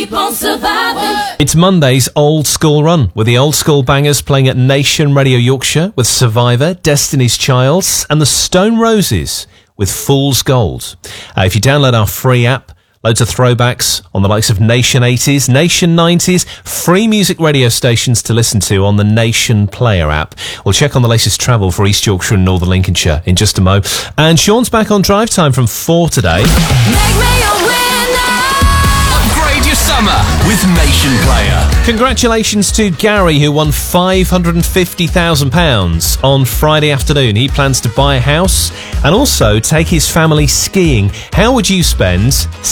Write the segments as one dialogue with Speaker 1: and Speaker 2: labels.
Speaker 1: Keep on surviving.
Speaker 2: It's Monday's Old School Run, with the old school bangers playing at Nation Radio Yorkshire with Survivor, Destiny's Child, and the Stone Roses with Fool's Gold. If you download our free app, loads of throwbacks on the likes of Nation 80s, Nation 90s, free music radio stations to listen to on the Nation Player app. We'll check on the latest travel for East Yorkshire and Northern Lincolnshire in just a mo. And Sean's back on Drive Time from 4 today.
Speaker 1: Make me a winner.
Speaker 3: Upgrade your summer with Nation Player.
Speaker 2: Congratulations to Gary, who won £550,000 on Friday afternoon. He plans to buy a house and also take his family skiing. How would you spend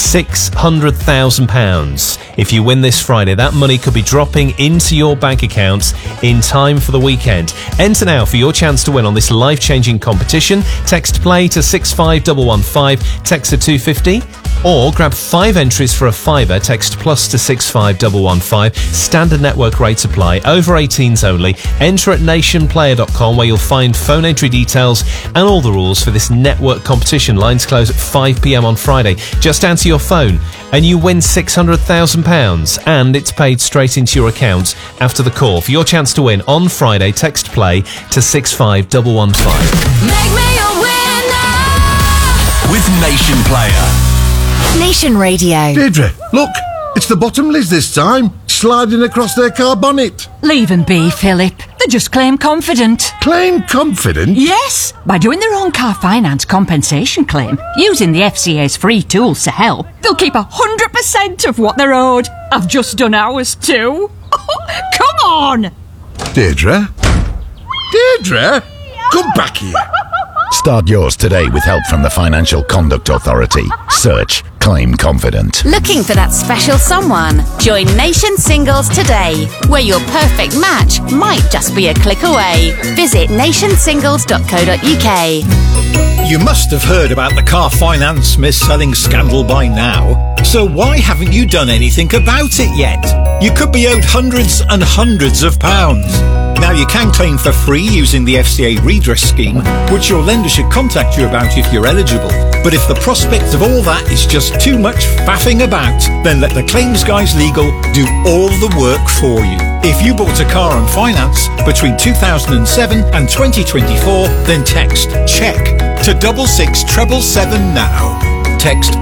Speaker 2: £600,000 if you win this Friday? That money could be dropping into your bank account in time for the weekend. Enter now for your chance to win on this life-changing competition. Text play to 65115, text to 250, or grab 5 entries for a fiver. Text plus to 65115. Standard network rates apply. Over 18s only. Enter at nationplayer.com, where you'll find phone entry details and all the rules for this network competition. Lines close at 5 p.m. on Friday. Just answer your phone and you win £600,000, and it's paid straight into your account after the call. For your chance to win on Friday, text play to 65115.
Speaker 1: Make me a winner.
Speaker 3: With Nation Player.
Speaker 4: Nation Radio.
Speaker 5: Deirdre, look, it's the Bottomleys this time, sliding across their car bonnet.
Speaker 6: Leave them be, Philip. They're just claim confident.
Speaker 5: Claim confident?
Speaker 6: Yes, by doing their own car finance compensation claim, using the FCA's free tools to help, they'll keep 100% of what they're owed. I've just done ours too. Come on!
Speaker 5: Deirdre? Deirdre? Come back here.
Speaker 7: Start yours today with help from the Financial Conduct Authority. Search Claim Confident.
Speaker 4: Looking for that special someone? Join Nation Singles today, where your perfect match might just be a click away. Visit nationsingles.co.uk.
Speaker 8: You must have heard about the car finance mis-selling scandal by now. So why haven't you done anything about it yet? You could be owed hundreds and hundreds of pounds. Now, you can claim for free using the FCA redress scheme, which your lender should contact you about if you're eligible. But if the prospect of all that is just too much faffing about, then let the Claims Guys Legal do all the work for you. If you bought a car on finance between 2007 and 2024, then text CHECK to 66777 now. Text